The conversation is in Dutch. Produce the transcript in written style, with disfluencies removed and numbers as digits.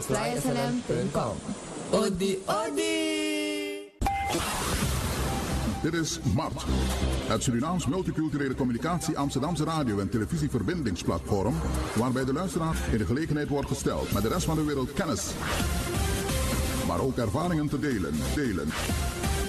www.flyslm.com. Odi, odi! Dit is MART, het Surinaams Multiculturele Communicatie Amsterdamse radio- en televisieverbindingsplatform, waarbij de luisteraar in de gelegenheid wordt gesteld met de rest van de wereld kennis, maar ook ervaringen te delen.